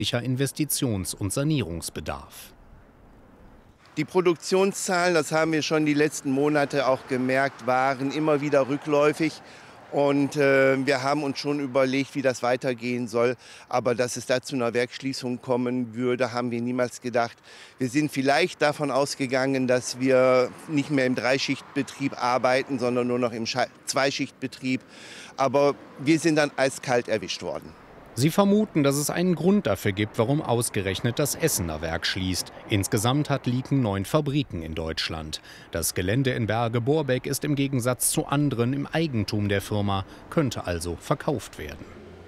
Investitions- und Sanierungsbedarf. Die Produktionszahlen, das haben wir schon die letzten Monate auch gemerkt, waren immer wieder rückläufig. Und wir haben uns schon überlegt, wie das weitergehen soll. Aber dass es da zu einer Werksschließung kommen würde, haben wir niemals gedacht. Wir sind vielleicht davon ausgegangen, dass wir nicht mehr im Dreischichtbetrieb arbeiten, sondern nur noch im Zweischichtbetrieb. Aber wir sind dann eiskalt erwischt worden. Sie vermuten, dass es einen Grund dafür gibt, warum ausgerechnet das Essener Werk schließt. Insgesamt hat Lieken 9 Fabriken in Deutschland. Das Gelände in Berge-Borbeck ist im Gegensatz zu anderen im Eigentum der Firma, könnte also verkauft werden.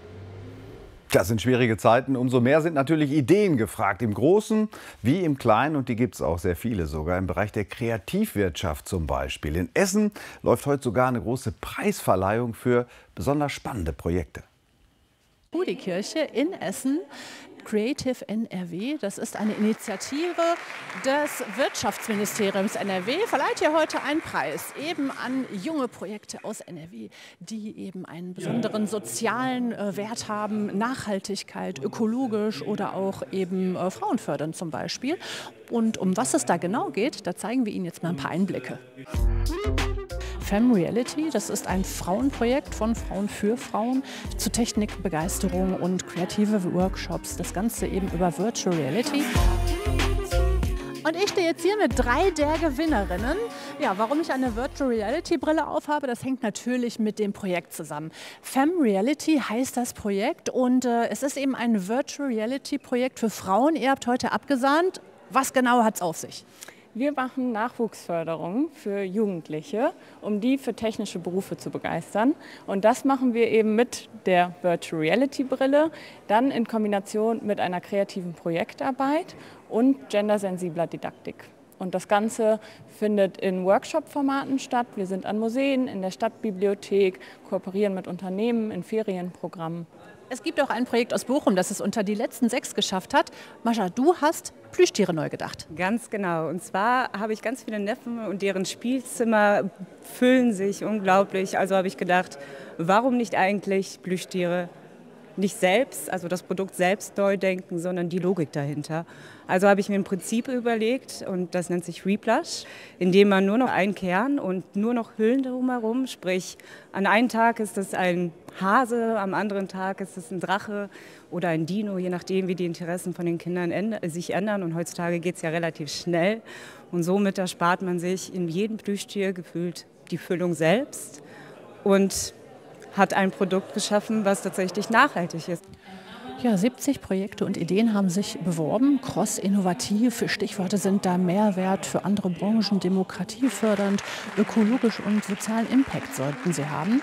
Das sind schwierige Zeiten. Umso mehr sind natürlich Ideen gefragt, im Großen wie im Kleinen. Und die gibt es auch sehr viele, sogar im Bereich der Kreativwirtschaft zum Beispiel. In Essen läuft heute sogar eine große Preisverleihung für besonders spannende Projekte. Die Kirche in Essen, Creative NRW, das ist eine Initiative des Wirtschaftsministeriums NRW, verleiht hier heute einen Preis eben an junge Projekte aus NRW, die eben einen besonderen sozialen Wert haben, Nachhaltigkeit, ökologisch oder auch eben Frauen fördern zum Beispiel. Und um was es da genau geht, da zeigen wir Ihnen jetzt mal ein paar Einblicke. FemReality, das ist ein Frauenprojekt von Frauen für Frauen zu Technikbegeisterung und kreative Workshops. Das Ganze eben über Virtual Reality. Und ich stehe jetzt hier mit 3 der Gewinnerinnen. Ja, warum ich eine Virtual Reality Brille aufhabe, das hängt natürlich mit dem Projekt zusammen. FemReality heißt das Projekt und es ist eben ein Virtual Reality Projekt für Frauen. Ihr habt heute abgesahnt. Was genau hat es auf sich? Wir machen Nachwuchsförderung für Jugendliche, um die für technische Berufe zu begeistern. Und das machen wir eben mit der Virtual Reality Brille, dann in Kombination mit einer kreativen Projektarbeit und gendersensibler Didaktik. Und das Ganze findet in Workshop-Formaten statt. Wir sind an Museen, in der Stadtbibliothek, kooperieren mit Unternehmen, in Ferienprogrammen. Es gibt auch ein Projekt aus Bochum, das es unter die letzten 6 geschafft hat. Mascha, du hast Plüschtiere neu gedacht. Ganz genau. Und zwar habe ich ganz viele Neffen und deren Spielzimmer füllen sich unglaublich. Also habe ich gedacht, warum nicht eigentlich Plüschtiere nicht selbst, also das Produkt selbst neu denken, sondern die Logik dahinter. Also habe ich mir ein Prinzip überlegt und das nennt sich Replush, indem man nur noch einen Kern und nur noch Hüllen drumherum, sprich an einem Tag ist es ein Hase, am anderen Tag ist es ein Drache oder ein Dino, je nachdem wie die Interessen von den Kindern sich ändern und heutzutage geht es ja relativ schnell und somit erspart man sich in jedem Plüschtier gefühlt die Füllung selbst und hat ein Produkt geschaffen, was tatsächlich nachhaltig ist. Ja, 70 Projekte und Ideen haben sich beworben. Cross-innovativ, Stichworte sind da Mehrwert für andere Branchen, demokratiefördernd, ökologisch und sozialen Impact sollten sie haben.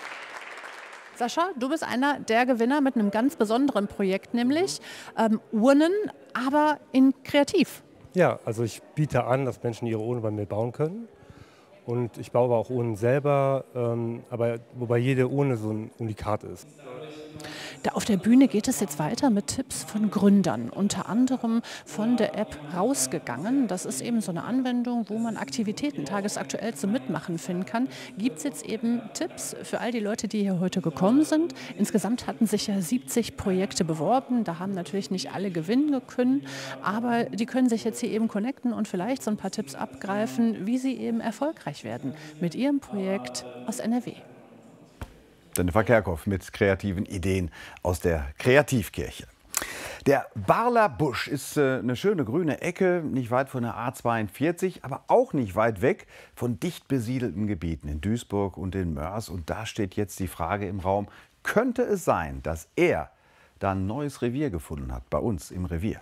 Sascha, du bist einer der Gewinner mit einem ganz besonderen Projekt, nämlich Urnen, aber in kreativ. Ja, also ich biete an, dass Menschen ihre Urnen bei mir bauen können. Und ich baue aber auch Urnen selber, aber wobei jede Urne so ein Unikat ist. Da auf der Bühne geht es jetzt weiter mit Tipps von Gründern, unter anderem von der App Rausgegangen. Das ist eben so eine Anwendung, wo man Aktivitäten tagesaktuell zum Mitmachen finden kann. Gibt es jetzt eben Tipps für all die Leute, die hier heute gekommen sind. Insgesamt hatten sich ja 70 Projekte beworben. Da haben natürlich nicht alle gewinnen können, aber die können sich jetzt hier eben connecten und vielleicht so ein paar Tipps abgreifen, wie sie eben erfolgreich werden mit ihrem Projekt aus NRW. Jennifer Kerkhoff mit kreativen Ideen aus der Kreativkirche. Der Barler Busch ist eine schöne grüne Ecke, nicht weit von der A42, aber auch nicht weit weg von dicht besiedelten Gebieten in Duisburg und in Moers. Und da steht jetzt die Frage im Raum, könnte es sein, dass er da ein neues Revier gefunden hat, bei uns im Revier?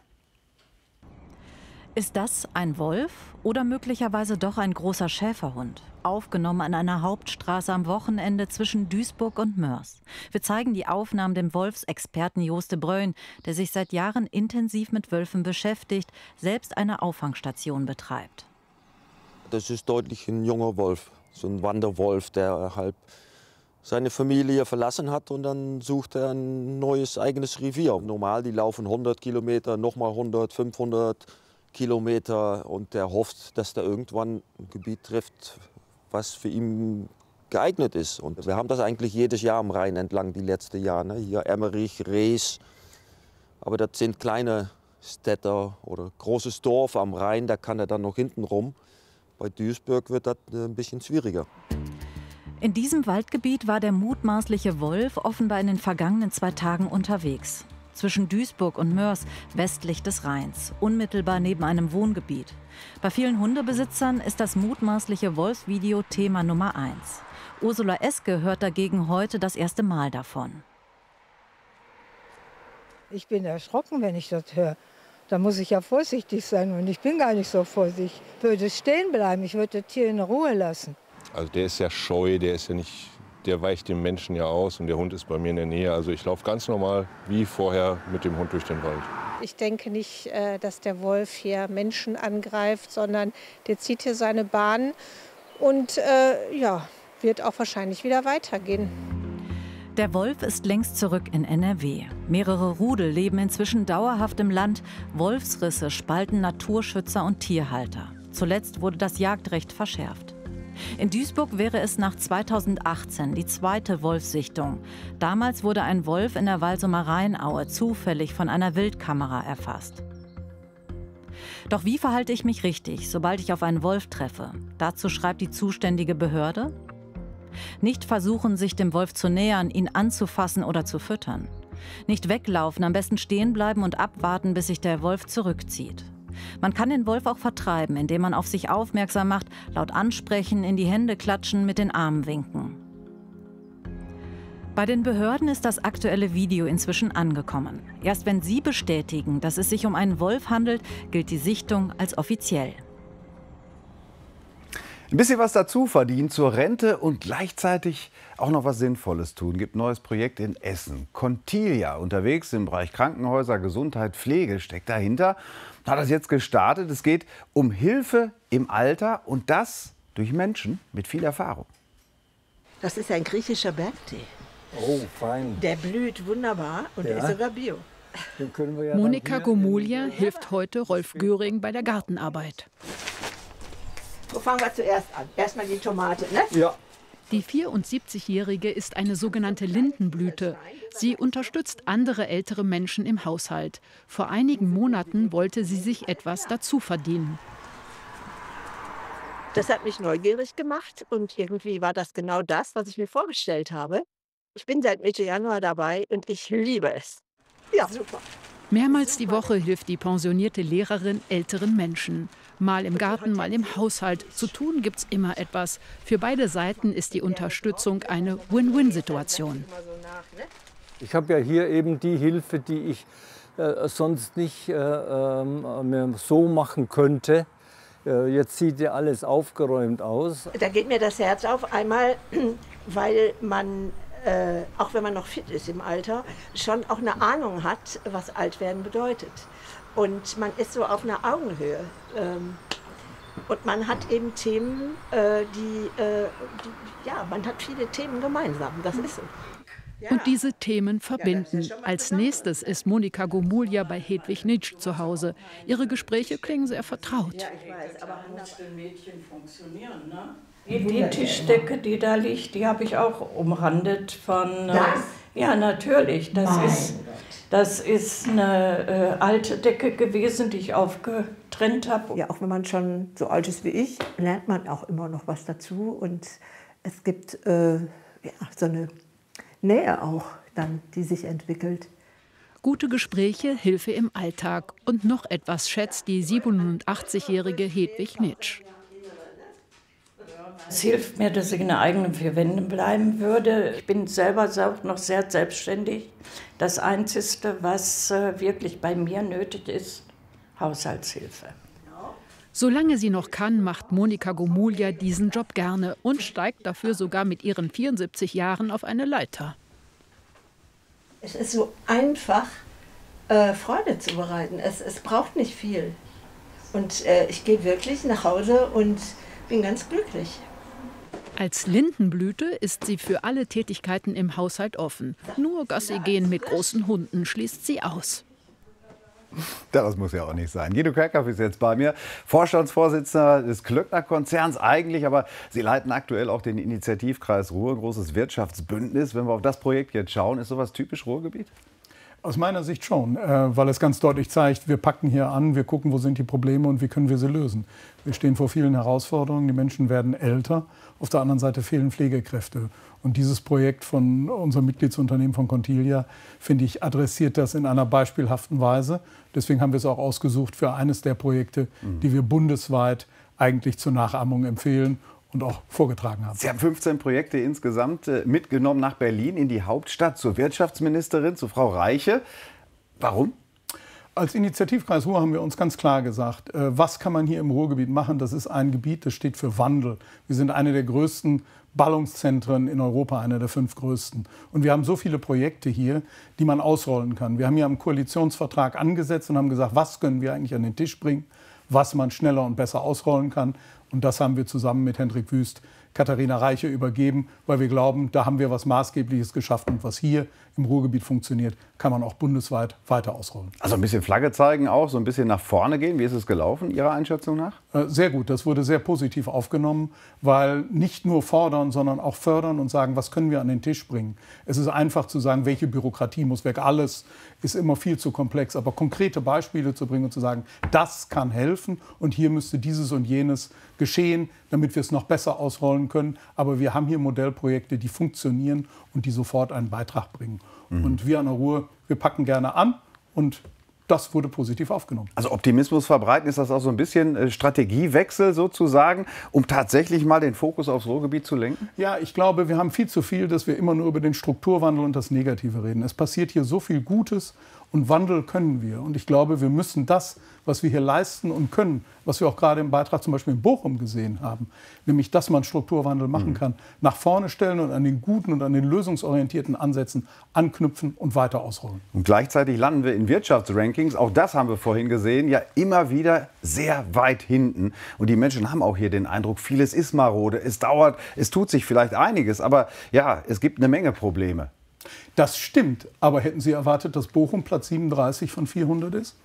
Ist das ein Wolf oder möglicherweise doch ein großer Schäferhund? Aufgenommen an einer Hauptstraße am Wochenende zwischen Duisburg und Moers. Wir zeigen die Aufnahmen dem Wolfsexperten Joost de Bruyn, der sich seit Jahren intensiv mit Wölfen beschäftigt, selbst eine Auffangstation betreibt. Das ist deutlich ein junger Wolf, so ein Wanderwolf, der halb seine Familie verlassen hat und dann sucht er ein neues eigenes Revier. Normal, die laufen 100 Kilometer, nochmal 100, 500 Kilometer und der hofft, dass er irgendwann ein Gebiet trifft, was für ihn geeignet ist. Und wir haben das eigentlich jedes Jahr am Rhein entlang die letzten Jahre. Ne? Hier Emmerich, Rees, Aber das sind kleine Städte oder großes Dorf am Rhein, da kann er dann noch hinten rum. Bei Duisburg wird das ein bisschen schwieriger. In diesem Waldgebiet war der mutmaßliche Wolf offenbar in den vergangenen 2 Tagen unterwegs. Zwischen Duisburg und Mörs, westlich des Rheins, unmittelbar neben einem Wohngebiet. Bei vielen Hundebesitzern ist das mutmaßliche Wolfsvideo Thema Nummer 1. Ursula Eske hört dagegen heute das erste Mal davon. Ich bin erschrocken, wenn ich das höre. Da muss ich ja vorsichtig sein und ich bin gar nicht so vorsichtig. Ich würde stehen bleiben, ich würde das Tier in Ruhe lassen. Also der ist ja scheu, der weicht dem Menschen ja aus und der Hund ist bei mir in der Nähe. Also ich laufe ganz normal wie vorher mit dem Hund durch den Wald. Ich denke nicht, dass der Wolf hier Menschen angreift, sondern der zieht hier seine Bahn und wird auch wahrscheinlich wieder weitergehen. Der Wolf ist längst zurück in NRW. Mehrere Rudel leben inzwischen dauerhaft im Land. Wolfsrisse spalten Naturschützer und Tierhalter. Zuletzt wurde das Jagdrecht verschärft. In Duisburg wäre es nach 2018 die 2. Wolfssichtung. Damals wurde ein Wolf in der Walsumer Rheinaue zufällig von einer Wildkamera erfasst. Doch wie verhalte ich mich richtig, sobald ich auf einen Wolf treffe? Dazu schreibt die zuständige Behörde: Nicht versuchen, sich dem Wolf zu nähern, ihn anzufassen oder zu füttern. Nicht weglaufen, am besten stehen bleiben und abwarten, bis sich der Wolf zurückzieht. Man kann den Wolf auch vertreiben, indem man auf sich aufmerksam macht, laut ansprechen, in die Hände klatschen, mit den Armen winken. Bei den Behörden ist das aktuelle Video inzwischen angekommen. Erst wenn sie bestätigen, dass es sich um einen Wolf handelt, gilt die Sichtung als offiziell. Ein bisschen was dazu verdienen zur Rente und gleichzeitig auch noch was Sinnvolles tun. Gibt ein neues Projekt in Essen. Contilia, unterwegs im Bereich Krankenhäuser, Gesundheit, Pflege, steckt dahinter. Hat das jetzt gestartet. Es geht um Hilfe im Alter und das durch Menschen mit viel Erfahrung. Das ist ein griechischer Bergtee. Oh, fein. Der blüht wunderbar und ist sogar bio. Monika Gomulia hilft heute Rolf Göring bei der Gartenarbeit. Wo fangen wir zuerst an? Erstmal die Tomate, ne? Ja. Die 74-Jährige ist eine sogenannte Lindenblüte. Sie unterstützt andere ältere Menschen im Haushalt. Vor einigen Monaten wollte sie sich etwas dazu verdienen. Das hat mich neugierig gemacht und irgendwie war das genau das, was ich mir vorgestellt habe. Ich bin seit Mitte Januar dabei und ich liebe es. Ja, super. Mehrmals die Woche hilft die pensionierte Lehrerin älteren Menschen. Mal im Garten, mal im Haushalt. Zu tun gibt's immer etwas. Für beide Seiten ist die Unterstützung eine Win-Win-Situation. Ich habe ja hier eben die Hilfe, die ich sonst nicht mehr so machen könnte. Jetzt sieht ja alles aufgeräumt aus. Da geht mir das Herz auf. Einmal, weil man, auch wenn man noch fit ist im Alter, schon auch eine Ahnung hat, was Altwerden bedeutet. Und man ist so auf einer Augenhöhe. Und man hat eben Themen, man hat viele Themen gemeinsam. Das ist so. Und diese Themen verbinden. Als nächstes ist Monika Gomulia bei Hedwig Nitsch zu Hause. Ihre Gespräche klingen sehr vertraut. Ja, ich weiß, aber muss für Mädchen funktionieren, ne? Die Tischdecke, die da liegt, die habe ich auch umrandet von... Ja, natürlich. Das ist eine alte Decke gewesen, die ich aufgetrennt habe. Ja, auch wenn man schon so alt ist wie ich, lernt man auch immer noch was dazu. Und es gibt so eine Nähe auch dann, die sich entwickelt. Gute Gespräche, Hilfe im Alltag. Und noch etwas schätzt die 87-jährige Hedwig Nitsch. Es hilft mir, dass ich in den eigenen 4 Wänden bleiben würde. Ich bin selber noch sehr selbstständig. Das Einzige, was wirklich bei mir nötig ist, Haushaltshilfe. Solange sie noch kann, macht Monika Gomulia diesen Job gerne und steigt dafür sogar mit ihren 74 Jahren auf eine Leiter. Es ist so einfach, Freude zu bereiten. Es braucht nicht viel. Und ich gehe wirklich nach Hause und bin ganz glücklich. Als Lindenblüte ist sie für alle Tätigkeiten im Haushalt offen. Nur Gassi gehen mit großen Hunden schließt sie aus. Das muss ja auch nicht sein. Guido Kerkhoff ist jetzt bei mir, Vorstandsvorsitzender des Klöckner-Konzerns eigentlich, aber Sie leiten aktuell auch den Initiativkreis Ruhr, ein großes Wirtschaftsbündnis. Wenn wir auf das Projekt jetzt schauen, ist sowas typisch Ruhrgebiet? Aus meiner Sicht schon, weil es ganz deutlich zeigt, wir packen hier an, wir gucken, wo sind die Probleme und wie können wir sie lösen. Wir stehen vor vielen Herausforderungen, die Menschen werden älter, auf der anderen Seite fehlen Pflegekräfte. Und dieses Projekt von unserem Mitgliedsunternehmen von Contilia, finde ich, adressiert das in einer beispielhaften Weise. Deswegen haben wir es auch ausgesucht für eines der Projekte, die wir bundesweit eigentlich zur Nachahmung empfehlen und auch vorgetragen haben. Sie haben 15 Projekte insgesamt mitgenommen nach Berlin, in die Hauptstadt, zur Wirtschaftsministerin, zu Frau Reiche. Warum? Als Initiativkreis Ruhr haben wir uns ganz klar gesagt, was kann man hier im Ruhrgebiet machen? Das ist ein Gebiet, das steht für Wandel. Wir sind eine der größten Ballungszentren in Europa, einer der 5 größten. Und wir haben so viele Projekte hier, die man ausrollen kann. Wir haben hier am Koalitionsvertrag angesetzt und haben gesagt, was können wir eigentlich an den Tisch bringen, was man schneller und besser ausrollen kann. Und das haben wir zusammen mit Hendrik Wüst, Katharina Reiche übergeben, weil wir glauben, da haben wir was Maßgebliches geschafft. Und was hier im Ruhrgebiet funktioniert, kann man auch bundesweit weiter ausrollen. Also ein bisschen Flagge zeigen auch, so ein bisschen nach vorne gehen. Wie ist es gelaufen, Ihrer Einschätzung nach? Sehr gut, das wurde sehr positiv aufgenommen, weil nicht nur fordern, sondern auch fördern und sagen, was können wir an den Tisch bringen. Es ist einfach zu sagen, welche Bürokratie muss weg. Alles ist immer viel zu komplex. Aber konkrete Beispiele zu bringen und zu sagen, das kann helfen und hier müsste dieses und jenes geschehen, damit wir es noch besser ausrollen können. Aber wir haben hier Modellprojekte, die funktionieren und die sofort einen Beitrag bringen. Und wir an der Ruhr, wir packen gerne an und das wurde positiv aufgenommen. Also Optimismus verbreiten, ist das auch so ein bisschen Strategiewechsel sozusagen, um tatsächlich mal den Fokus aufs Ruhrgebiet zu lenken? Ja, ich glaube, wir haben viel zu viel, dass wir immer nur über den Strukturwandel und das Negative reden. Es passiert hier so viel Gutes und Wandel können wir. Und ich glaube, wir müssen das, was wir hier leisten und können, was wir auch gerade im Beitrag zum Beispiel in Bochum gesehen haben, nämlich, dass man Strukturwandel machen kann, nach vorne stellen und an den guten und an den lösungsorientierten Ansätzen anknüpfen und weiter ausrollen. Und gleichzeitig landen wir in Wirtschaftsrankings, auch das haben wir vorhin gesehen, ja immer wieder sehr weit hinten. Und die Menschen haben auch hier den Eindruck, vieles ist marode, es dauert, es tut sich vielleicht einiges, aber ja, es gibt eine Menge Probleme. Das stimmt, aber hätten Sie erwartet, dass Bochum Platz 37 von 400 ist?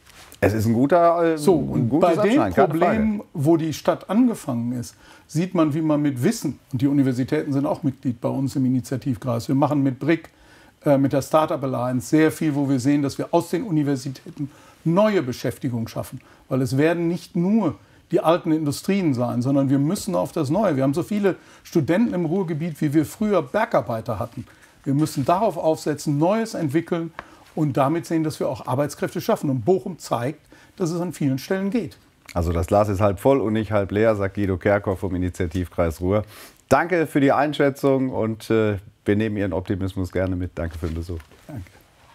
Es ist ein guter bei den Problemen, wo die Stadt angefangen ist, sieht man, wie man mit Wissen, und die Universitäten sind auch Mitglied bei uns im Initiativkreis, wir machen mit BRIC, mit der Startup Alliance sehr viel, wo wir sehen, dass wir aus den Universitäten neue Beschäftigung schaffen. Weil es werden nicht nur die alten Industrien sein, sondern wir müssen auf das Neue. Wir haben so viele Studenten im Ruhrgebiet, wie wir früher Bergarbeiter hatten. Wir müssen darauf aufsetzen, Neues entwickeln und damit sehen, dass wir auch Arbeitskräfte schaffen. Und Bochum zeigt, dass es an vielen Stellen geht. Also das Glas ist halb voll und nicht halb leer, sagt Guido Kerkhoff vom Initiativkreis Ruhr. Danke für die Einschätzung und wir nehmen Ihren Optimismus gerne mit. Danke für den Besuch. Danke.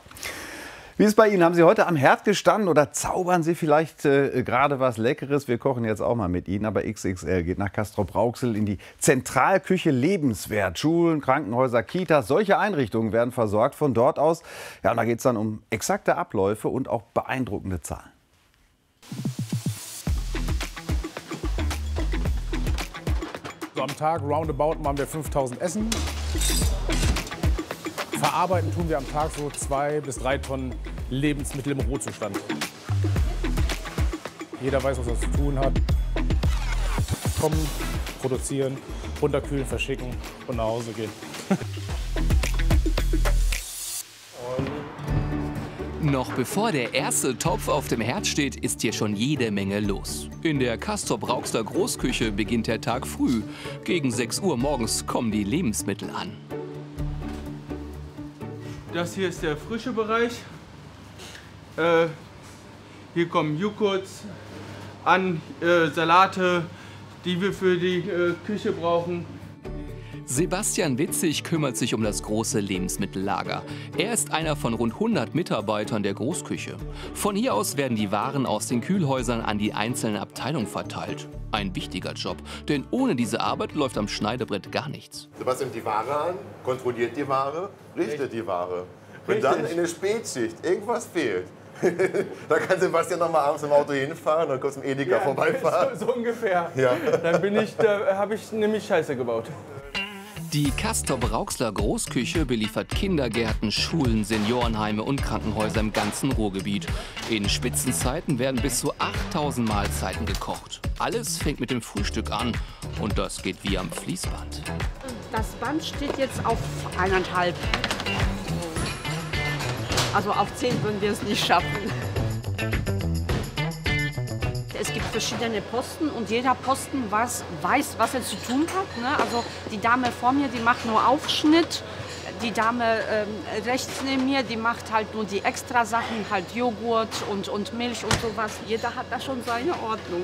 Wie ist es bei Ihnen? Haben Sie heute am Herd gestanden oder zaubern Sie vielleicht gerade was Leckeres? Wir kochen jetzt auch mal mit Ihnen, aber XXL geht nach Castrop-Rauxel in die Zentralküche Lebenswert. Schulen, Krankenhäuser, Kitas, solche Einrichtungen werden versorgt von dort aus. Ja, und da geht es dann um exakte Abläufe und auch beeindruckende Zahlen. So am Tag roundabout machen wir 5000 Essen. Verarbeiten tun wir am Tag so 2 bis 3 Tonnen Lebensmittel im Rohzustand. Jeder weiß, was er zu tun hat. Kommen, produzieren, runterkühlen, verschicken und nach Hause gehen. Noch bevor der erste Topf auf dem Herd steht, ist hier schon jede Menge los. In der Castrop-Rauxler Großküche beginnt der Tag früh. Gegen 6 Uhr morgens kommen die Lebensmittel an. Das hier ist der frische Bereich. Hier kommen Joghurts an, Salate, die wir für die Küche brauchen. Sebastian Witzig kümmert sich um das große Lebensmittellager. Er ist einer von rund 100 Mitarbeitern der Großküche. Von hier aus werden die Waren aus den Kühlhäusern an die einzelnen Abteilungen verteilt. Ein wichtiger Job, denn ohne diese Arbeit läuft am Schneidebrett gar nichts. Sebastian nimmt die Ware an, kontrolliert die Ware, richtet die Ware. Wenn dann in der Spätschicht irgendwas fehlt, da kann Sebastian noch mal abends im Auto hinfahren und kurz im Edeka vorbeifahren. So ungefähr. Ja. Dann habe ich nämlich Scheiße gebaut. Die Castrop-Rauxler Großküche beliefert Kindergärten, Schulen, Seniorenheime und Krankenhäuser im ganzen Ruhrgebiet. In Spitzenzeiten werden bis zu 8000 Mahlzeiten gekocht. Alles fängt mit dem Frühstück an und das geht wie am Fließband. Das Band steht jetzt auf 1,5. Also auf 10 würden wir es nicht schaffen. Es gibt verschiedene Posten und jeder Posten weiß, was er zu tun hat. Ne? Also die Dame vor mir, die macht nur Aufschnitt. Die Dame rechts neben mir, die macht halt nur die Extrasachen, halt Joghurt und Milch und sowas. Jeder hat da schon seine Ordnung.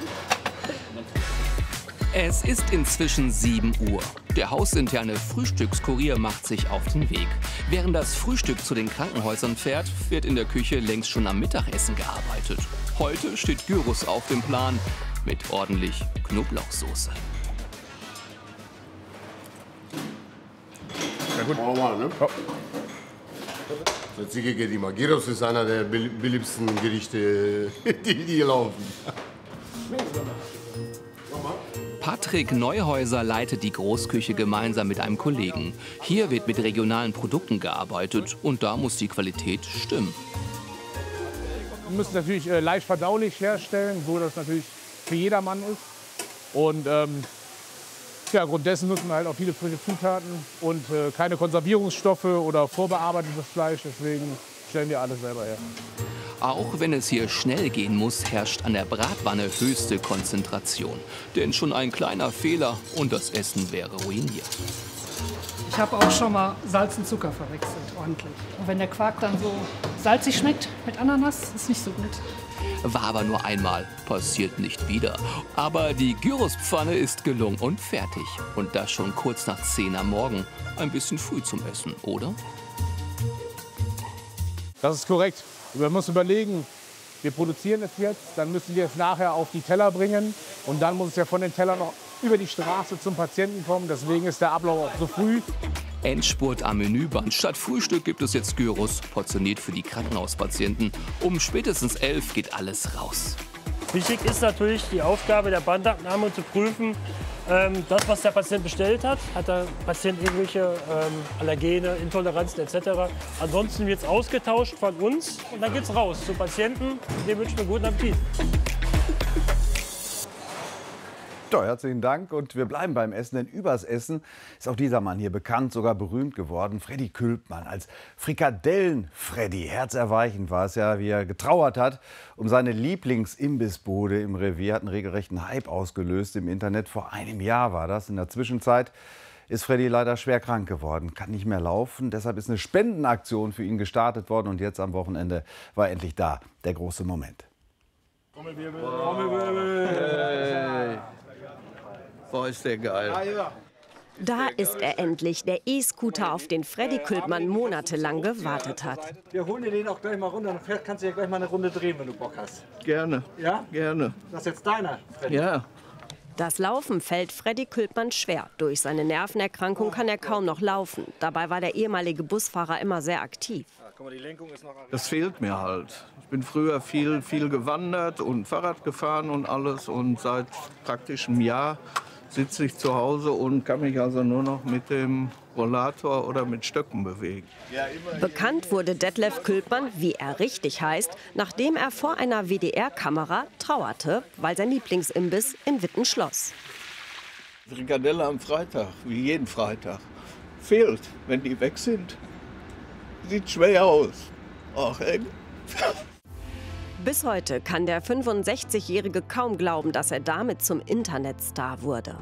Es ist inzwischen 7 Uhr. Der hausinterne Frühstückskurier macht sich auf den Weg. Während das Frühstück zu den Krankenhäusern fährt, wird in der Küche längst schon am Mittagessen gearbeitet. Heute steht Gyros auf dem Plan mit ordentlich Knoblauchsoße. Ja, gut. Mal, ne? Das geht immer. Gyros ist einer der beliebtesten Gerichte, die hier laufen. Patrick Neuhäuser leitet die Großküche gemeinsam mit einem Kollegen. Hier wird mit regionalen Produkten gearbeitet und da muss die Qualität stimmen. Wir müssen natürlich leicht verdaulich herstellen, so dass es natürlich für jedermann ist. Und ja, aufgrund dessen nutzen wir halt auch viele frische Zutaten und keine Konservierungsstoffe oder vorbearbeitetes Fleisch. Deswegen stellen wir alles selber her. Auch wenn es hier schnell gehen muss, herrscht an der Bratwanne höchste Konzentration. Denn schon ein kleiner Fehler und das Essen wäre ruiniert. Ich habe auch schon mal Salz und Zucker verwechselt, ordentlich. Und wenn der Quark dann so salzig schmeckt mit Ananas, ist nicht so gut. War aber nur einmal, passiert nicht wieder. Aber die Gyrospfanne ist gelungen und fertig. Und das schon kurz nach 10 am Morgen. Ein bisschen früh zum Essen, oder? Das ist korrekt. Man muss überlegen, wir produzieren es jetzt, dann müssen wir es nachher auf die Teller bringen. Und dann muss es ja von den Tellern noch über die Straße zum Patienten kommen. Deswegen ist der Ablauf auch so früh. Endspurt am Menüband. Statt Frühstück gibt es jetzt Gyros, portioniert für die Krankenhauspatienten. Um spätestens 11 geht alles raus. Wichtig ist natürlich die Aufgabe der Bandabnahme zu prüfen, das, was der Patient bestellt hat. Hat der Patient irgendwelche Allergene, Intoleranzen etc. Ansonsten wird es ausgetauscht von uns und dann geht es raus zum Patienten. Dem wünschen wir guten Appetit. Ja, herzlichen Dank und wir bleiben beim Essen, denn übers Essen ist auch dieser Mann hier bekannt, sogar berühmt geworden, Freddy Külpmann als Frikadellen-Freddy. Herzerweichend war es ja, wie er getrauert hat um seine Lieblingsimbissbude im Revier, hat einen regelrechten Hype ausgelöst im Internet. Vor einem Jahr war das. In der Zwischenzeit ist Freddy leider schwer krank geworden, kann nicht mehr laufen. Deshalb ist eine Spendenaktion für ihn gestartet worden und jetzt am Wochenende war endlich da der große Moment. Trommelwirbel, Trommelwirbel. Boah, ist der geil. Da ist er endlich, der E-Scooter, auf den Freddy Külpmann monatelang gewartet hat. Wir holen dir den auch gleich mal runter, dann kannst du ja gleich mal eine Runde drehen, wenn du Bock hast. Gerne. Ja? Gerne. Das ist jetzt deiner, Freddy. Ja. Das Laufen fällt Freddy Külpmann schwer. Durch seine Nervenerkrankung kann er kaum noch laufen. Dabei war der ehemalige Busfahrer immer sehr aktiv. Das fehlt mir halt. Ich bin früher viel gewandert und Fahrrad gefahren und alles. Und seit praktisch einem Jahr sitze ich zu Hause und kann mich also nur noch mit dem Rollator oder mit Stöcken bewegen. Bekannt wurde Detlef Külpmann, wie er richtig heißt, nachdem er vor einer WDR-Kamera trauerte, weil sein Lieblingsimbiss in Witten schloss. Frikadelle am Freitag, wie jeden Freitag. Fehlt, wenn die weg sind. Sieht schwer aus. Ach, eng. Bis heute kann der 65-Jährige kaum glauben, dass er damit zum Internetstar wurde.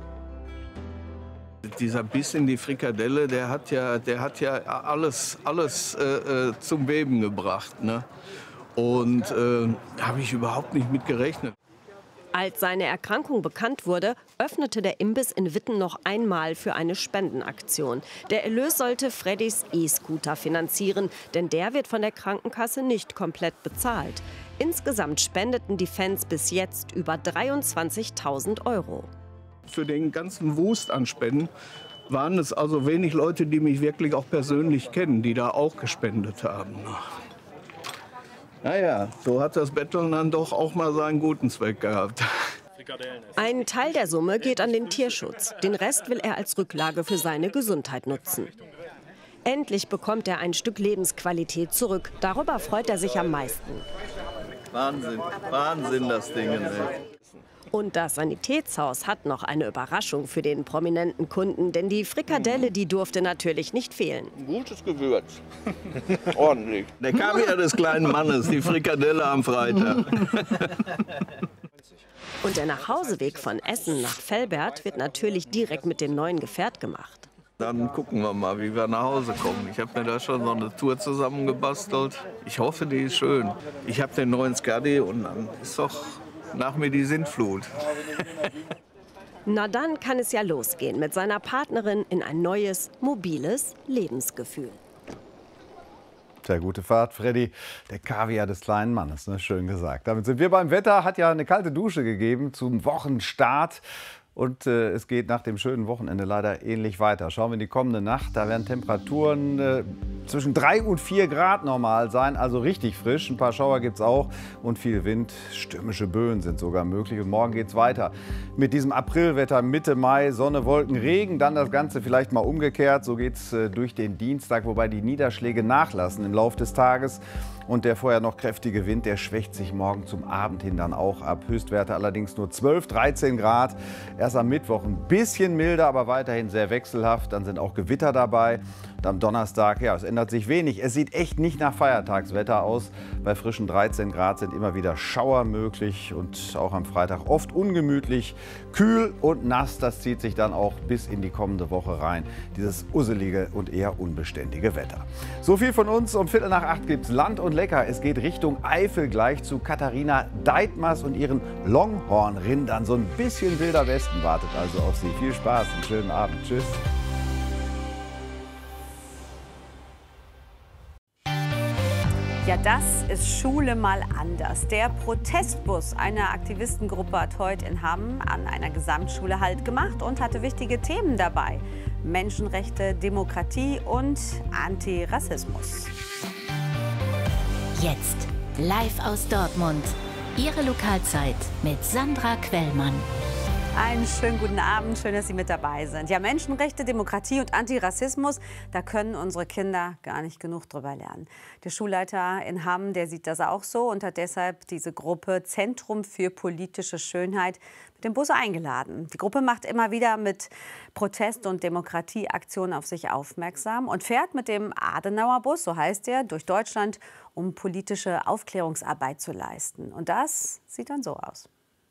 Dieser Biss in die Frikadelle, der hat ja alles zum Beben gebracht. Ne? Und da habe ich überhaupt nicht mit gerechnet. Als seine Erkrankung bekannt wurde, öffnete der Imbiss in Witten noch einmal für eine Spendenaktion. Der Erlös sollte Freddys E-Scooter finanzieren, denn der wird von der Krankenkasse nicht komplett bezahlt. Insgesamt spendeten die Fans bis jetzt über 23.000 €. Für den ganzen Wust an Spenden waren es also wenig Leute, die mich wirklich auch persönlich kennen, die da auch gespendet haben. Naja, so hat das Betteln dann doch auch mal seinen guten Zweck gehabt. Ein Teil der Summe geht an den Tierschutz. Den Rest will er als Rücklage für seine Gesundheit nutzen. Endlich bekommt er ein Stück Lebensqualität zurück. Darüber freut er sich am meisten. Wahnsinn, Wahnsinn das Ding. Ey. Und das Sanitätshaus hat noch eine Überraschung für den prominenten Kunden, denn die Frikadelle, die durfte natürlich nicht fehlen. Ein gutes Gewürz. Ordentlich. Der Kaviar des kleinen Mannes, die Frikadelle am Freitag. Und der Nachhauseweg von Essen nach Velbert wird natürlich direkt mit dem neuen Gefährt gemacht. Dann gucken wir mal, wie wir nach Hause kommen. Ich habe mir da schon so eine Tour zusammengebastelt. Ich hoffe, die ist schön. Ich habe den neuen Skadi und dann ist doch nach mir die Sintflut. Na dann kann es ja losgehen mit seiner Partnerin in ein neues, mobiles Lebensgefühl. Sehr gute Fahrt, Freddy. Der Kaviar des kleinen Mannes, ne? Schön gesagt. Damit sind wir beim Wetter. Hat ja eine kalte Dusche gegeben zum Wochenstart. Und es geht nach dem schönen Wochenende leider ähnlich weiter. Schauen wir in die kommende Nacht. Da werden Temperaturen zwischen 3 und 4 Grad normal sein. Also richtig frisch. Ein paar Schauer gibt es auch. Und viel Wind. Stürmische Böen sind sogar möglich. Und morgen geht es weiter mit diesem Aprilwetter. Mitte Mai, Sonne, Wolken, Regen. Dann das Ganze vielleicht mal umgekehrt. So geht es durch den Dienstag. Wobei die Niederschläge nachlassen im Laufe des Tages. Und der vorher noch kräftige Wind, der schwächt sich morgen zum Abend hin dann auch ab. Höchstwerte allerdings nur 12, 13 Grad. Erst am Mittwoch ein bisschen milder, aber weiterhin sehr wechselhaft. Dann sind auch Gewitter dabei. Und am Donnerstag, ja, es ändert sich wenig. Es sieht echt nicht nach Feiertagswetter aus. Bei frischen 13 Grad sind immer wieder Schauer möglich. Und auch am Freitag oft ungemütlich. Kühl und nass, das zieht sich dann auch bis in die kommende Woche rein. Dieses usselige und eher unbeständige Wetter. So viel von uns. Um 7:45 gibt es Land und Lecker. Es geht Richtung Eifel gleich zu Katharina Deitmers und ihren Longhorn-Rindern. So ein bisschen Wilder Westen wartet also auf Sie. Viel Spaß, einen schönen Abend. Tschüss. Ja, das ist Schule mal anders. Der Protestbus einer Aktivistengruppe hat heute in Hamm an einer Gesamtschule Halt gemacht und hatte wichtige Themen dabei. Menschenrechte, Demokratie und Antirassismus. Jetzt live aus Dortmund. Ihre Lokalzeit mit Sandra Quellmann. Einen schönen guten Abend, schön, dass Sie mit dabei sind. Ja, Menschenrechte, Demokratie und Antirassismus, da können unsere Kinder gar nicht genug drüber lernen. Der Schulleiter in Hamm, der sieht das auch so und hat deshalb diese Gruppe Zentrum für politische Schönheit mit dem Bus eingeladen. Die Gruppe macht immer wieder mit Protest- und Demokratieaktionen auf sich aufmerksam und fährt mit dem Adenauerbus, so heißt er, durch Deutschland, um politische Aufklärungsarbeit zu leisten. Und das sieht dann so aus.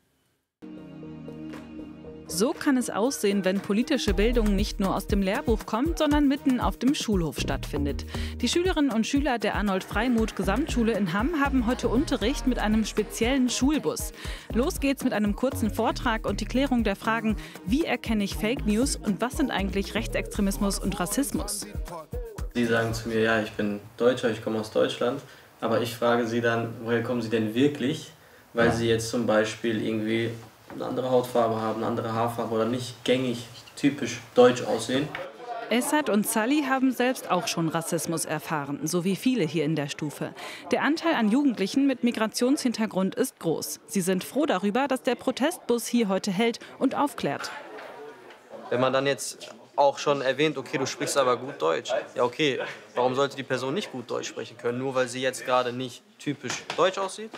So kann es aussehen, wenn politische Bildung nicht nur aus dem Lehrbuch kommt, sondern mitten auf dem Schulhof stattfindet. Die Schülerinnen und Schüler der Arnold-Freimuth-Gesamtschule in Hamm haben heute Unterricht mit einem speziellen Schulbus. Los geht's mit einem kurzen Vortrag und die Klärung der Fragen, wie erkenne ich Fake News und was sind eigentlich Rechtsextremismus und Rassismus? Sie sagen zu mir, ja, ich bin Deutscher, ich komme aus Deutschland, aber ich frage Sie dann, woher kommen Sie denn wirklich? Weil Sie jetzt zum Beispiel irgendwie eine andere Hautfarbe haben, eine andere Haarfarbe oder nicht gängig, typisch deutsch aussehen. Esad und Sally haben selbst auch schon Rassismus erfahren, so wie viele hier in der Stufe. Der Anteil an Jugendlichen mit Migrationshintergrund ist groß. Sie sind froh darüber, dass der Protestbus hier heute hält und aufklärt. Wenn man dann jetzt auch schon erwähnt, okay, du sprichst aber gut Deutsch. Ja, okay, warum sollte die Person nicht gut Deutsch sprechen können, nur weil sie jetzt gerade nicht typisch deutsch aussieht?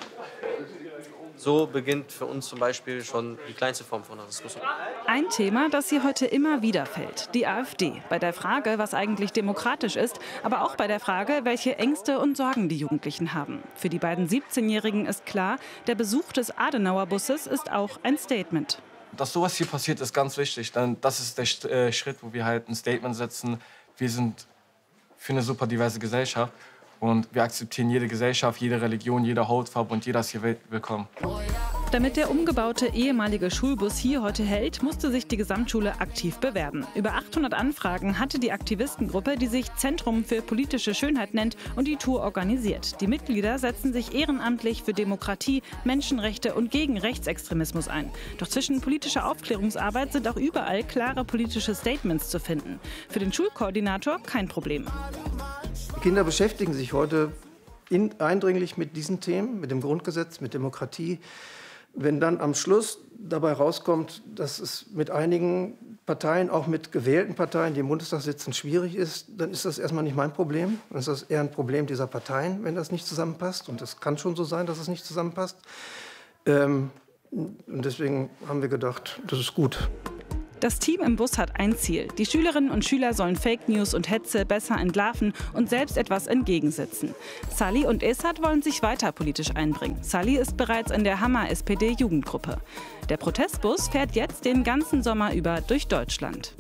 So beginnt für uns zum Beispiel schon die kleinste Form von Rassismus. Ein Thema, das hier heute immer wieder fällt, die AfD. Bei der Frage, was eigentlich demokratisch ist, aber auch bei der Frage, welche Ängste und Sorgen die Jugendlichen haben. Für die beiden 17-Jährigen ist klar, der Besuch des Adenauerbusses ist auch ein Statement. Dass sowas hier passiert, ist ganz wichtig. Denn das ist der Schritt, wo wir halt ein Statement setzen. Wir sind für eine super diverse Gesellschaft. Und wir akzeptieren jede Gesellschaft, jede Religion, jede Hautfarbe und jeder ist hier willkommen. Damit der umgebaute ehemalige Schulbus hier heute hält, musste sich die Gesamtschule aktiv bewerben. Über 800 Anfragen hatte die Aktivistengruppe, die sich Zentrum für politische Schönheit nennt und die Tour organisiert. Die Mitglieder setzen sich ehrenamtlich für Demokratie, Menschenrechte und gegen Rechtsextremismus ein. Doch zwischen politischer Aufklärungsarbeit sind auch überall klare politische Statements zu finden. Für den Schulkoordinator kein Problem. Die Kinder beschäftigen sich heute eindringlich mit diesen Themen, mit dem Grundgesetz, mit Demokratie. Wenn dann am Schluss dabei rauskommt, dass es mit einigen Parteien, auch mit gewählten Parteien, die im Bundestag sitzen, schwierig ist, dann ist das erstmal nicht mein Problem. Dann ist das eher ein Problem dieser Parteien, wenn das nicht zusammenpasst. Und es kann schon so sein, dass es nicht zusammenpasst. Und deswegen haben wir gedacht, das ist gut. Das Team im Bus hat ein Ziel. Die Schülerinnen und Schüler sollen Fake News und Hetze besser entlarven und selbst etwas entgegensetzen. Sally und Esat wollen sich weiter politisch einbringen. Sally ist bereits in der Hammer-SPD-Jugendgruppe. Der Protestbus fährt jetzt den ganzen Sommer über durch Deutschland.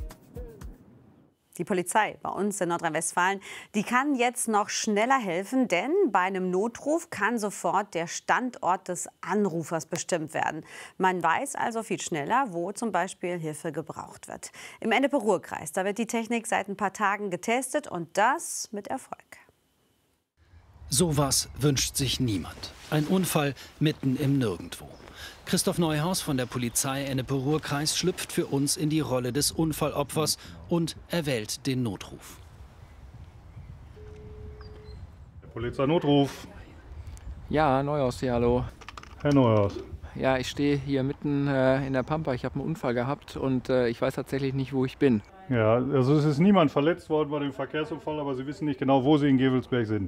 Die Polizei bei uns in Nordrhein-Westfalen, die kann jetzt noch schneller helfen, denn bei einem Notruf kann sofort der Standort des Anrufers bestimmt werden. Man weiß also viel schneller, wo zum Beispiel Hilfe gebraucht wird. Im Ennepe-Ruhr-Kreis, da wird die Technik seit ein paar Tagen getestet und das mit Erfolg. Sowas wünscht sich niemand. Ein Unfall mitten im Nirgendwo. Christoph Neuhaus von der Polizei Ennepe-Ruhr-Kreis schlüpft für uns in die Rolle des Unfallopfers und erwählt den Notruf. Polizei-Notruf. Ja, Neuhaus hier, hallo. Herr Neuhaus. Ja, ich stehe hier mitten in der Pampa. Ich habe einen Unfall gehabt und ich weiß tatsächlich nicht, wo ich bin. Ja, also es ist niemand verletzt worden bei dem Verkehrsunfall, aber Sie wissen nicht genau, wo Sie in Gevelsberg sind.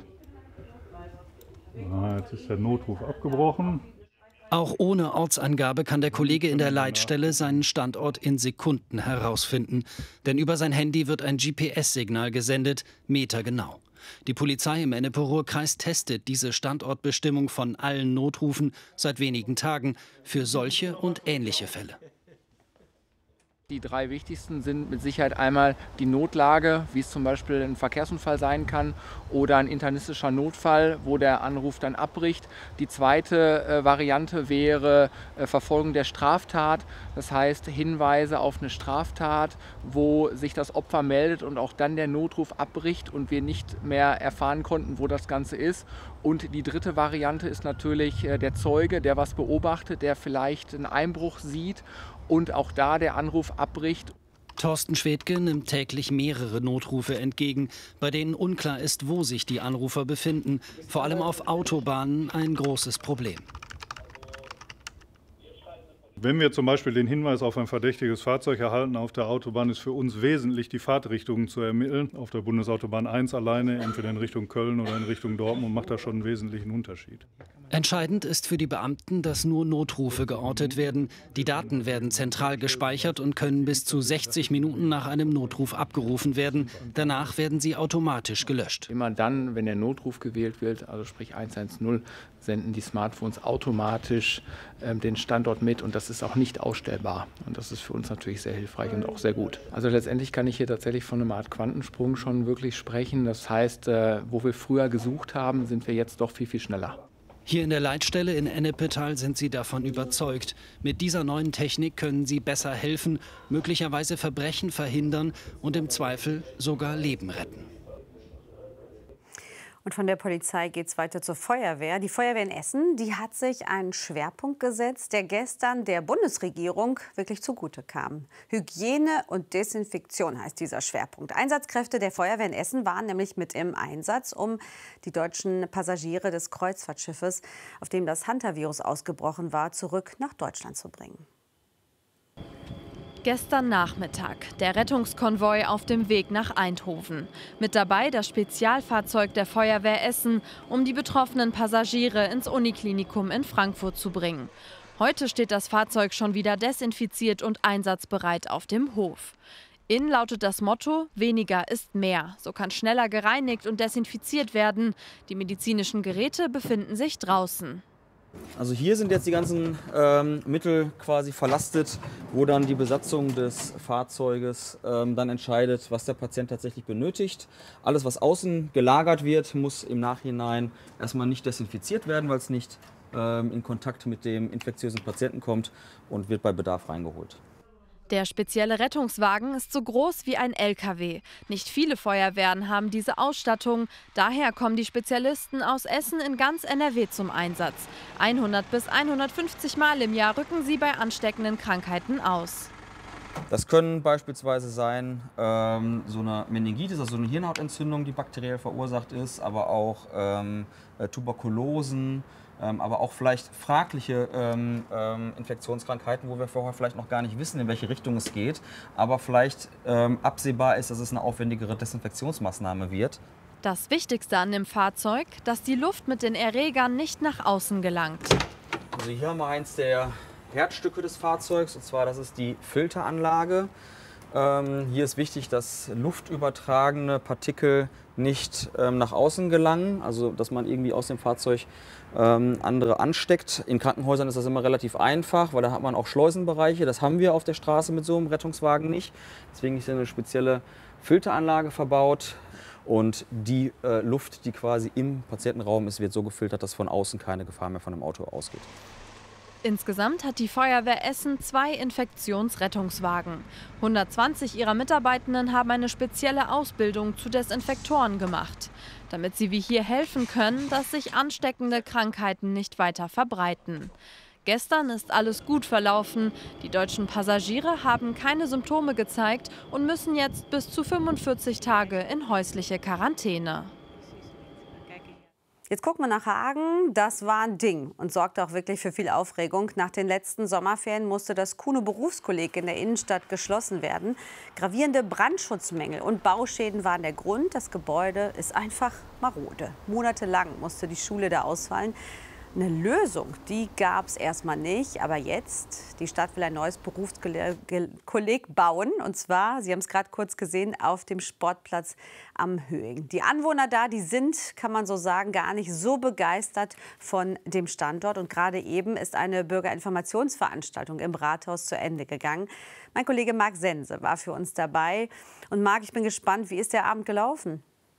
Jetzt ist der Notruf abgebrochen. Auch ohne Ortsangabe kann der Kollege in der Leitstelle seinen Standort in Sekunden herausfinden. Denn über sein Handy wird ein GPS-Signal gesendet, metergenau. Die Polizei im Ennepe-Ruhr-Kreis testet diese Standortbestimmung von allen Notrufen seit wenigen Tagen für solche und ähnliche Fälle. Die drei wichtigsten sind mit Sicherheit einmal die Notlage, wie es zum Beispiel ein Verkehrsunfall sein kann oder ein internistischer Notfall, wo der Anruf dann abbricht. Die zweite Variante wäre Verfolgung der Straftat, das heißt Hinweise auf eine Straftat, wo sich das Opfer meldet und auch dann der Notruf abbricht und wir nicht mehr erfahren konnten, wo das Ganze ist. Und die dritte Variante ist natürlich der Zeuge, der was beobachtet, der vielleicht einen Einbruch sieht und auch da der Anruf abbricht. Thorsten Schwedke nimmt täglich mehrere Notrufe entgegen, bei denen unklar ist, wo sich die Anrufer befinden. Vor allem auf Autobahnen ein großes Problem. Wenn wir zum Beispiel den Hinweis auf ein verdächtiges Fahrzeug erhalten auf der Autobahn, ist für uns wesentlich, die Fahrtrichtungen zu ermitteln. Auf der Bundesautobahn 1 alleine, entweder in Richtung Köln oder in Richtung Dortmund, macht da schon einen wesentlichen Unterschied. Entscheidend ist für die Beamten, dass nur Notrufe geortet werden. Die Daten werden zentral gespeichert und können bis zu 60 Minuten nach einem Notruf abgerufen werden. Danach werden sie automatisch gelöscht. Immer dann, wenn der Notruf gewählt wird, also sprich 110, senden die Smartphones automatisch den Standort mit und das ist auch nicht ausstellbar. Und das ist für uns natürlich sehr hilfreich und auch sehr gut. Also letztendlich kann ich hier tatsächlich von einer Art Quantensprung schon wirklich sprechen. Das heißt, wo wir früher gesucht haben, sind wir jetzt doch viel, viel schneller. Hier in der Leitstelle in Ennepetal sind sie davon überzeugt. Mit dieser neuen Technik können sie besser helfen, möglicherweise Verbrechen verhindern und im Zweifel sogar Leben retten. Und von der Polizei geht es weiter zur Feuerwehr. Die Feuerwehr in Essen, die hat sich einen Schwerpunkt gesetzt, der gestern der Bundesregierung wirklich zugute kam. Hygiene und Desinfektion heißt dieser Schwerpunkt. Einsatzkräfte der Feuerwehr in Essen waren nämlich mit im Einsatz, um die deutschen Passagiere des Kreuzfahrtschiffes, auf dem das Hantavirus ausgebrochen war, zurück nach Deutschland zu bringen. Gestern Nachmittag, der Rettungskonvoi auf dem Weg nach Eindhoven. Mit dabei das Spezialfahrzeug der Feuerwehr Essen, um die betroffenen Passagiere ins Uniklinikum in Frankfurt zu bringen. Heute steht das Fahrzeug schon wieder desinfiziert und einsatzbereit auf dem Hof. Innen lautet das Motto: Weniger ist mehr. So kann schneller gereinigt und desinfiziert werden. Die medizinischen Geräte befinden sich draußen. Also hier sind jetzt die ganzen Mittel quasi verlastet, wo dann die Besatzung des Fahrzeuges dann entscheidet, was der Patient tatsächlich benötigt. Alles, was außen gelagert wird, muss im Nachhinein erstmal nicht desinfiziert werden, weil es nicht in Kontakt mit dem infektiösen Patienten kommt und wird bei Bedarf reingeholt. Der spezielle Rettungswagen ist so groß wie ein LKW. Nicht viele Feuerwehren haben diese Ausstattung. Daher kommen die Spezialisten aus Essen in ganz NRW zum Einsatz. 100 bis 150 Mal im Jahr rücken sie bei ansteckenden Krankheiten aus. Das können beispielsweise sein so eine Meningitis, also eine Hirnhautentzündung, die bakteriell verursacht ist, aber auch Tuberkulosen, aber auch vielleicht fragliche Infektionskrankheiten, wo wir vorher vielleicht noch gar nicht wissen, in welche Richtung es geht, aber vielleicht absehbar ist, dass es eine aufwendigere Desinfektionsmaßnahme wird. Das Wichtigste an dem Fahrzeug, dass die Luft mit den Erregern nicht nach außen gelangt. Also hier haben wir eins der Herzstücke des Fahrzeugs, und zwar das ist die Filteranlage. Hier ist wichtig, dass luftübertragene Partikel nicht nach außen gelangen, also dass man irgendwie aus dem Fahrzeug andere ansteckt. In Krankenhäusern ist das immer relativ einfach, weil da hat man auch Schleusenbereiche. Das haben wir auf der Straße mit so einem Rettungswagen nicht. Deswegen ist hier eine spezielle Filteranlage verbaut. Und die Luft, die quasi im Patientenraum ist, wird so gefiltert, dass von außen keine Gefahr mehr von dem Auto ausgeht. Insgesamt hat die Feuerwehr Essen 2 Infektionsrettungswagen. 120 ihrer Mitarbeitenden haben eine spezielle Ausbildung zu Desinfektoren gemacht, damit sie wie hier helfen können, dass sich ansteckende Krankheiten nicht weiter verbreiten. Gestern ist alles gut verlaufen. Die deutschen Passagiere haben keine Symptome gezeigt und müssen jetzt bis zu 45 Tage in häusliche Quarantäne. Jetzt gucken wir nach Hagen. Das war ein Ding und sorgte auch wirklich für viel Aufregung. Nach den letzten Sommerferien musste das Kuno Berufskolleg in der Innenstadt geschlossen werden. Gravierende Brandschutzmängel und Bauschäden waren der Grund. Das Gebäude ist einfach marode. Monatelang musste die Schule da ausfallen. Eine Lösung, die gab es erstmal nicht. Aber jetzt, die Stadt will ein neues Berufskolleg bauen. Und zwar, Sie haben es gerade kurz gesehen, auf dem Sportplatz am Höing. Die Anwohner da, die sind, kann man so sagen, gar nicht so begeistert von dem Standort. Und gerade eben ist eine Bürgerinformationsveranstaltung im Rathaus zu Ende gegangen. Mein Kollege Marc Sense war für uns dabei. Und Marc, ich bin gespannt, wie ist der Abend gelaufen?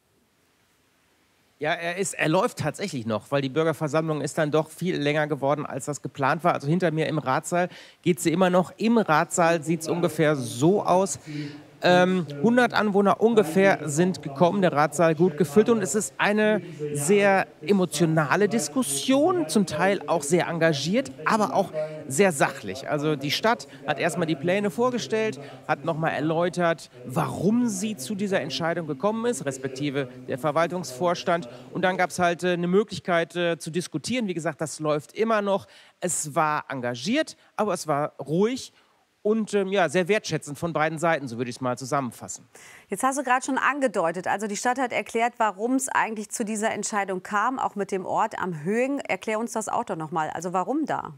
Ja, er läuft tatsächlich noch, weil die Bürgerversammlung ist dann doch viel länger geworden, als das geplant war. Also hinter mir im Ratssaal geht sie immer noch. Im Ratssaal sieht es ungefähr so aus. 100 Anwohner ungefähr sind gekommen, der Ratssaal gut gefüllt und es ist eine sehr emotionale Diskussion, zum Teil auch sehr engagiert, aber auch sehr sachlich. Also die Stadt hat erstmal die Pläne vorgestellt, hat nochmal erläutert, warum sie zu dieser Entscheidung gekommen ist, respektive der Verwaltungsvorstand. Und dann gab es halt eine Möglichkeit zu diskutieren. Wie gesagt, das läuft immer noch. Es war engagiert, aber es war ruhig. Und ja, sehr wertschätzend von beiden Seiten, so würde ich es mal zusammenfassen. Jetzt hast du gerade schon angedeutet, also die Stadt hat erklärt, warum es eigentlich zu dieser Entscheidung kam, auch mit dem Ort am Höing. Erklär uns das auch doch noch mal. Also warum da?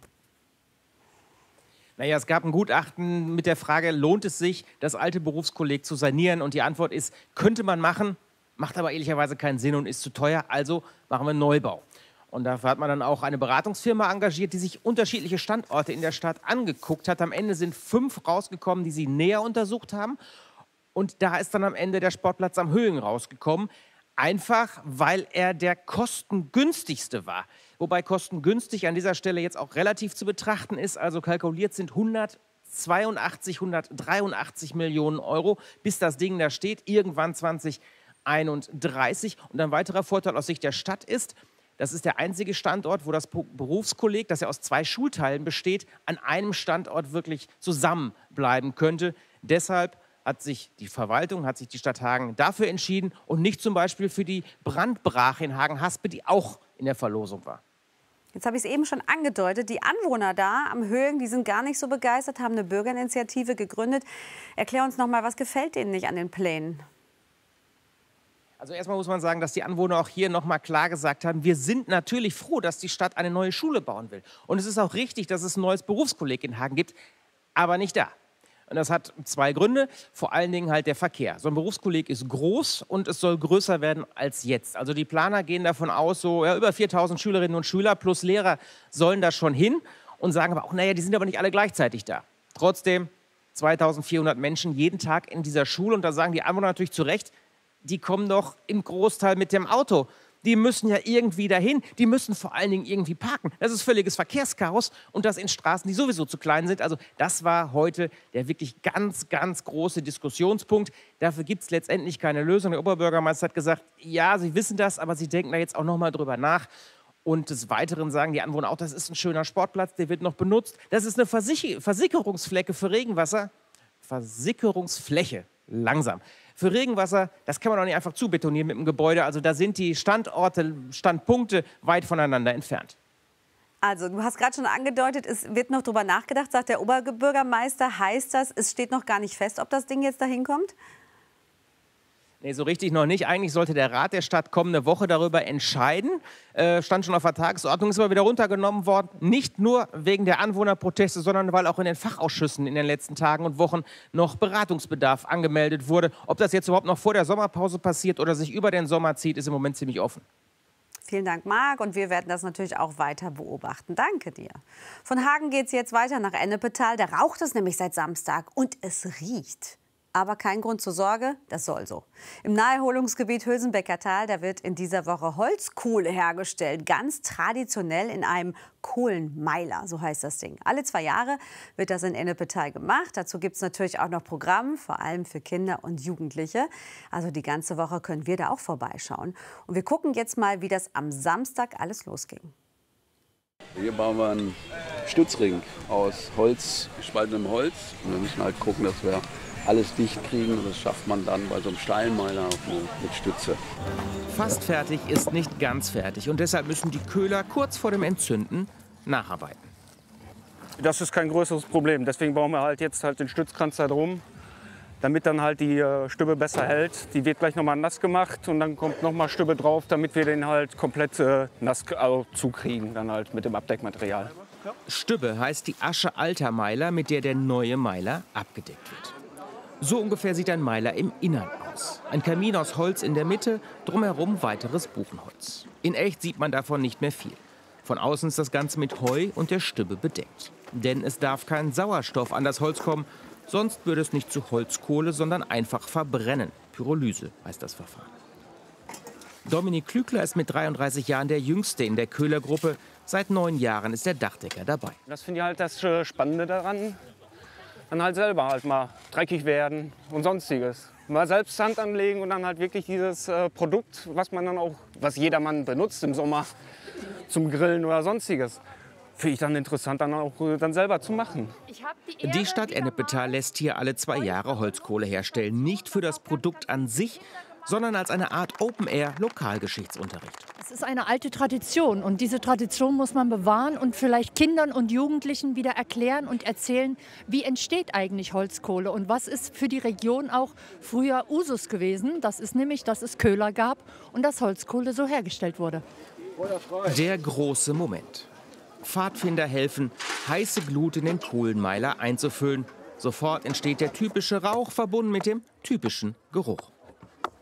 Naja, es gab ein Gutachten mit der Frage, lohnt es sich, das alte Berufskolleg zu sanieren? Und die Antwort ist, könnte man machen, macht aber ehrlicherweise keinen Sinn und ist zu teuer, also machen wir einen Neubau. Und dafür hat man dann auch eine Beratungsfirma engagiert, die sich unterschiedliche Standorte in der Stadt angeguckt hat. Am Ende sind 5 rausgekommen, die sie näher untersucht haben. Und da ist dann am Ende der Sportplatz am Höing rausgekommen. Einfach, weil er der kostengünstigste war. Wobei kostengünstig an dieser Stelle jetzt auch relativ zu betrachten ist. Also kalkuliert sind 183 Millionen Euro, bis das Ding da steht, irgendwann 2031. Und ein weiterer Vorteil aus Sicht der Stadt ist, das ist der einzige Standort, wo das Berufskolleg, das ja aus 2 Schulteilen besteht, an einem Standort wirklich zusammenbleiben könnte. Deshalb hat sich die Verwaltung, hat sich die Stadt Hagen dafür entschieden und nicht zum Beispiel für die Brandbrache in Hagen-Haspe, die auch in der Verlosung war. Jetzt habe ich es eben schon angedeutet, die Anwohner da am Höing, die sind gar nicht so begeistert, haben eine Bürgerinitiative gegründet. Erklär uns noch mal, was gefällt denen nicht an den Plänen? Also erstmal muss man sagen, dass die Anwohner auch hier noch mal klar gesagt haben, wir sind natürlich froh, dass die Stadt eine neue Schule bauen will. Und es ist auch richtig, dass es ein neues Berufskolleg in Hagen gibt, aber nicht da. Und das hat 2 Gründe, vor allen Dingen halt der Verkehr. So ein Berufskolleg ist groß und es soll größer werden als jetzt. Also die Planer gehen davon aus, so ja, über 4000 Schülerinnen und Schüler plus Lehrer sollen da schon hin und sagen aber auch, naja, die sind aber nicht alle gleichzeitig da. Trotzdem 2400 Menschen jeden Tag in dieser Schule und da sagen die Anwohner natürlich zu Recht, die kommen doch im Großteil mit dem Auto. Die müssen ja irgendwie dahin. Die müssen vor allen Dingen irgendwie parken. Das ist völliges Verkehrschaos und das in Straßen, die sowieso zu klein sind. Also das war heute der wirklich ganz, ganz große Diskussionspunkt. Dafür gibt es letztendlich keine Lösung. Der Oberbürgermeister hat gesagt, ja, Sie wissen das, aber Sie denken da jetzt auch noch mal drüber nach. Und des Weiteren sagen die Anwohner auch, das ist ein schöner Sportplatz, der wird noch benutzt. Das ist eine Versickerungsfläche für Regenwasser. Versickerungsfläche, langsam. Für Regenwasser, das kann man auch nicht einfach zubetonieren mit dem Gebäude. Also da sind die Standpunkte weit voneinander entfernt. Also du hast gerade schon angedeutet, es wird noch drüber nachgedacht, sagt der Oberbürgermeister. Heißt das, es steht noch gar nicht fest, ob das Ding jetzt dahin kommt? Nee, so richtig noch nicht. Eigentlich sollte der Rat der Stadt kommende Woche darüber entscheiden. Stand schon auf der Tagesordnung, ist aber wieder runtergenommen worden. Nicht nur wegen der Anwohnerproteste, sondern weil auch in den Fachausschüssen in den letzten Tagen und Wochen noch Beratungsbedarf angemeldet wurde. Ob das jetzt überhaupt noch vor der Sommerpause passiert oder sich über den Sommer zieht, ist im Moment ziemlich offen. Vielen Dank, Marc. Und wir werden das natürlich auch weiter beobachten. Danke dir. Von Hagen geht es jetzt weiter nach Ennepetal. Da raucht es nämlich seit Samstag und es riecht. Aber kein Grund zur Sorge, das soll so. Im Naherholungsgebiet Hülsenbecker Tal, da wird in dieser Woche Holzkohle hergestellt. Ganz traditionell in einem Kohlenmeiler, so heißt das Ding. Alle 2 Jahre wird das in Ennepetal gemacht. Dazu gibt es natürlich auch noch Programm, vor allem für Kinder und Jugendliche. Also die ganze Woche können wir da auch vorbeischauen. Und wir gucken jetzt mal, wie das am Samstag alles losging. Hier bauen wir einen Stützring aus Holz, gespaltenem Holz. Und wir müssen halt gucken, dass wir alles dicht kriegen. Und das schafft man dann bei so einem Steinmeiler mit Stütze. Fast fertig ist nicht ganz fertig. Und deshalb müssen die Köhler kurz vor dem Entzünden nacharbeiten. Das ist kein größeres Problem. Deswegen bauen wir halt jetzt den Stützkranz da drum, damit dann halt die Stübe besser hält. Die wird gleich nochmal nass gemacht und dann kommt nochmal Stübe drauf, damit wir den halt komplett nass zukriegen, dann halt mit dem Abdeckmaterial. Stübe heißt die Asche alter Meiler, mit der der neue Meiler abgedeckt wird. So ungefähr sieht ein Meiler im Innern aus. Ein Kamin aus Holz in der Mitte, drumherum weiteres Buchenholz. In echt sieht man davon nicht mehr viel. Von außen ist das Ganze mit Heu und der Stübe bedeckt. Denn es darf kein Sauerstoff an das Holz kommen, sonst würde es nicht zu Holzkohle, sondern einfach verbrennen. Pyrolyse heißt das Verfahren. Dominik Klügler ist mit 33 Jahren der Jüngste in der Köhlergruppe. Seit 9 Jahren ist der Dachdecker dabei. Das finde ich halt das Spannende daran. Dann halt selber halt mal dreckig werden und Sonstiges. Mal selbst Hand anlegen und dann halt wirklich dieses Produkt, was jedermann benutzt im Sommer zum Grillen oder Sonstiges. Finde ich dann interessant, dann auch dann selber zu machen. Die Stadt Ennepetal lässt hier alle 2 Jahre Holzkohle herstellen. Nicht für das Produkt an sich, sondern als eine Art Open-Air-Lokalgeschichtsunterricht. Es ist eine alte Tradition und diese Tradition muss man bewahren und vielleicht Kindern und Jugendlichen wieder erklären und erzählen, wie entsteht eigentlich Holzkohle und was ist für die Region auch früher Usus gewesen. Das ist nämlich, dass es Köhler gab und dass Holzkohle so hergestellt wurde. Der große Moment. Pfadfinder helfen, heiße Glut in den Kohlenmeiler einzufüllen. Sofort entsteht der typische Rauch, verbunden mit dem typischen Geruch.